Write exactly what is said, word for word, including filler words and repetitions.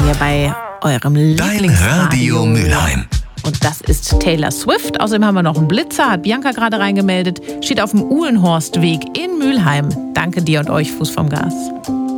hier bei eurem Dein Lieblingsradio. Radio Mülheim. Und das ist Taylor Swift. Außerdem haben wir noch einen Blitzer, hat Bianca gerade reingemeldet. Steht auf dem Uhlenhorstweg in Mülheim. Danke dir und euch, Fuß vom Gas.